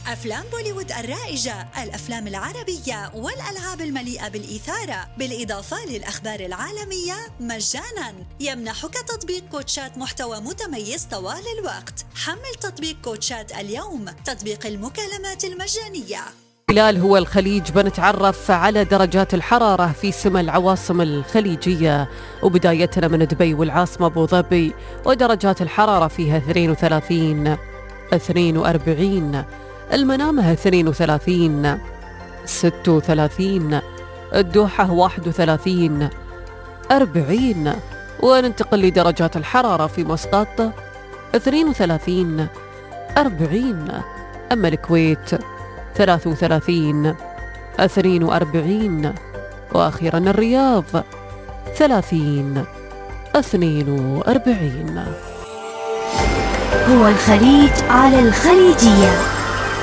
أفلام بوليوود الرائجة، الأفلام العربية والألعاب المليئة بالإثارة، بالإضافة للأخبار العالمية مجاناً. يمنحك تطبيق كوتشات محتوى متميز طوال الوقت. حمل تطبيق كوتشات اليوم، تطبيق المكالمات المجانية. خلال هو الخليج بنتعرف على درجات الحرارة في سما العواصم الخليجية، وبدايتنا من دبي والعاصمة أبو ظبي، ودرجات الحرارة فيها 32 42، المنامة 32 36، الدوحة 31 40. وننتقل لدرجات الحرارة في مسقط 32 40، أما الكويت 33 42، وأخيرا الرياض 30 42. هو الخليج على الخليجية.